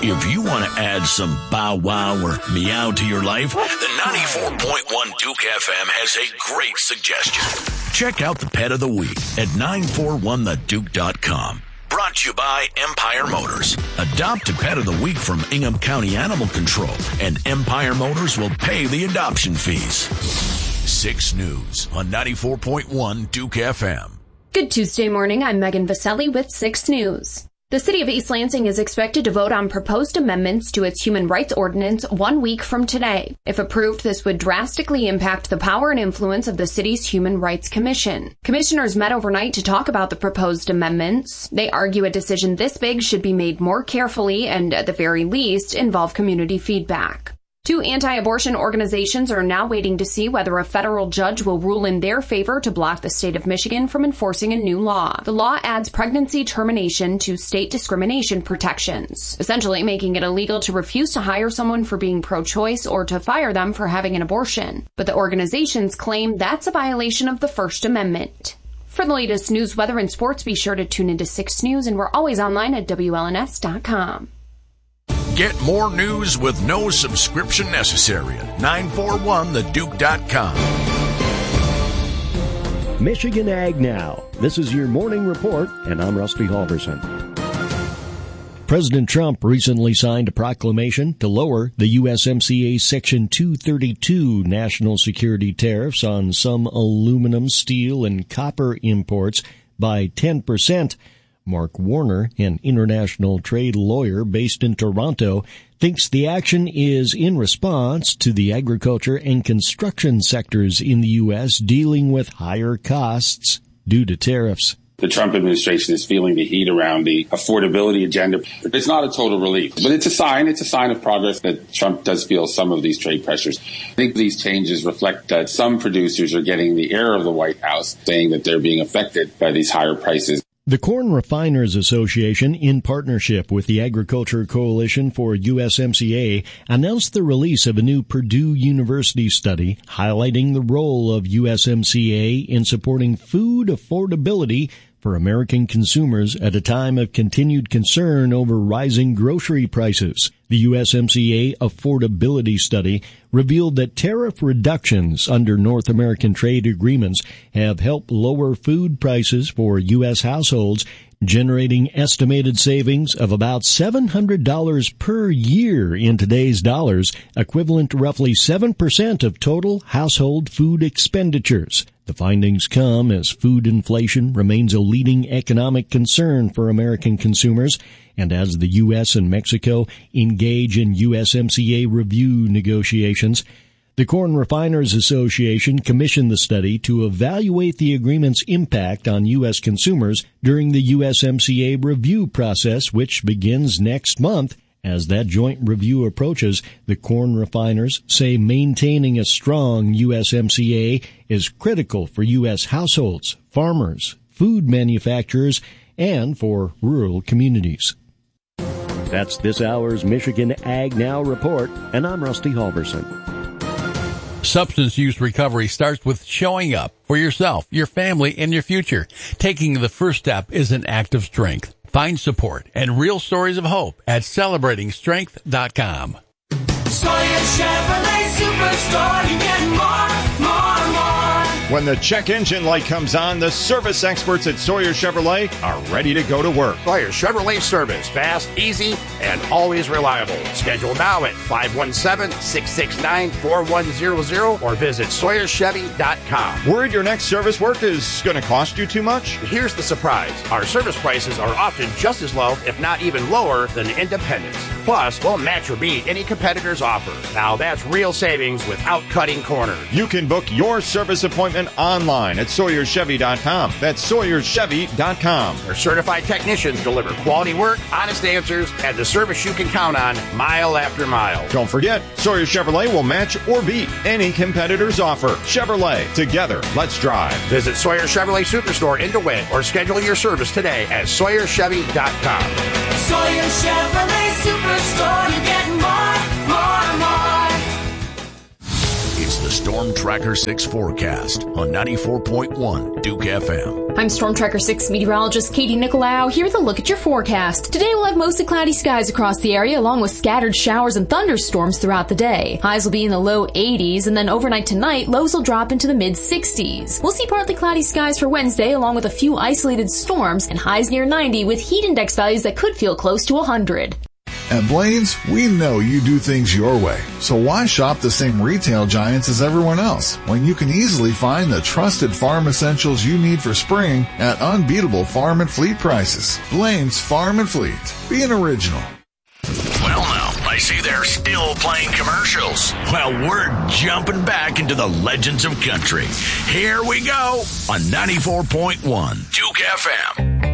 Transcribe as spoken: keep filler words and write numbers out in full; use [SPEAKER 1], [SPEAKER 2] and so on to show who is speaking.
[SPEAKER 1] If you want to add some bow wow or meow to your life, the ninety-four point one Duke F M has a great suggestion. Check out the Pet of the Week at nine four one the duke dot com. Brought to you by Empire Motors. Adopt a Pet of the Week from Ingham County Animal Control, and Empire Motors will pay the adoption fees. six News on ninety-four point one Duke F M.
[SPEAKER 2] Good Tuesday morning. I'm Megan Vaselli with six News. The city of East Lansing is expected to vote on proposed amendments to its human rights ordinance one week from today. If approved, this would drastically impact the power and influence of the city's Human Rights Commission. Commissioners met overnight to talk about the proposed amendments. They argue a decision this big should be made more carefully and, at the very least, involve community feedback. Two anti-abortion organizations are now waiting to see whether a federal judge will rule in their favor to block the state of Michigan from enforcing a new law. The law adds pregnancy termination to state discrimination protections, essentially making it illegal to refuse to hire someone for being pro-choice or to fire them for having an abortion. But the organizations claim that's a violation of the First Amendment. For the latest news, weather, and sports, be sure to tune into six News, and we're always online at W L N S dot com.
[SPEAKER 1] Get more news with no subscription necessary at nine four one the duke dot com.
[SPEAKER 3] Michigan Ag Now. This is your morning report, and I'm Rusty Halverson. President Trump recently signed a proclamation to lower the U S M C A Section two thirty-two national security tariffs on some aluminum, steel, and copper imports by ten percent. Mark Warner, an international trade lawyer based in Toronto, thinks the action is in response to the agriculture and construction sectors in the U S dealing with higher costs due to tariffs.
[SPEAKER 4] The Trump administration is feeling the heat around the affordability agenda. It's not a total relief, but it's a sign. It's a sign of progress that Trump does feel some of these trade pressures. I think these changes reflect that some producers are getting the air of the White House, saying that they're being affected by these higher prices.
[SPEAKER 3] The Corn Refiners Association, in partnership with the Agriculture Coalition for U S M C A, announced the release of a new Purdue University study highlighting the role of U S M C A in supporting food affordability for American consumers at a time of continued concern over rising grocery prices. The U S M C A affordability study revealed that tariff reductions under North American trade agreements have helped lower food prices for U S households, generating estimated savings of about seven hundred dollars per year in today's dollars, equivalent to roughly seven percent of total household food expenditures. The findings come as food inflation remains a leading economic concern for American consumers, and as the U S and Mexico engage in U S M C A review negotiations. The Corn Refiners Association commissioned the study to evaluate the agreement's impact on U S consumers during the U S M C A review process, which begins next month. As that joint review approaches, the corn refiners say maintaining a strong U S M C A is critical for U S households, farmers, food manufacturers, and for rural communities. That's this hour's Michigan Ag Now report, and I'm Rusty Halverson.
[SPEAKER 5] Substance use recovery starts with showing up for yourself, your family, and your future. Taking the first step is an act of strength. Find support and real stories of hope at celebrating strength dot com.
[SPEAKER 6] Sawyer Chevrolet Superstore, you get more, more, more.
[SPEAKER 7] When the check engine light comes on, the service experts at Sawyer Chevrolet are ready to go to work.
[SPEAKER 8] Sawyer Chevrolet service, fast, easy, and always reliable. Schedule now at five one seven, six six nine, four one zero zero or visit Sawyer Chevy dot com.
[SPEAKER 7] Worried your next service work is going to cost you too much?
[SPEAKER 8] Here's the surprise. Our service prices are often just as low, if not even lower, than independents. Plus, we'll match or beat any competitor's offer. Now that's real savings without cutting corners.
[SPEAKER 7] You can book your service appointment online at Sawyer Chevy dot com. That's Sawyer Chevy dot com.
[SPEAKER 8] Our certified technicians deliver quality work, honest answers, and the service you can count on mile after mile.
[SPEAKER 7] Don't forget, Sawyer Chevrolet will match or beat any competitor's offer. Chevrolet, together, let's drive.
[SPEAKER 8] Visit Sawyer Chevrolet Superstore in DeWitt or schedule your service today at Sawyer Chevy dot com.
[SPEAKER 6] Sawyer Chevrolet Superstore, you get more, more, more.
[SPEAKER 1] It's the Storm Tracker six forecast on ninety-four point one Duke F M.
[SPEAKER 2] I'm Storm Tracker six meteorologist Katie Nicolau here with a look at your forecast. Today we'll have mostly cloudy skies across the area along with scattered showers and thunderstorms throughout the day. Highs will be in the low eighties, and then overnight tonight lows will drop into the mid sixties. We'll see partly cloudy skies for Wednesday along with a few isolated storms and highs near ninety with heat index values that could feel close to one hundred.
[SPEAKER 9] At Blaine's, we know you do things your way, so why shop the same retail giants as everyone else when you can easily find the trusted farm essentials you need for spring at unbeatable farm and fleet prices? Blaine's Farm and Fleet. Be an original.
[SPEAKER 1] Well, now, I see they're still playing commercials. Well, we're jumping back into the legends of country. Here we go on ninety-four point one Duke F M.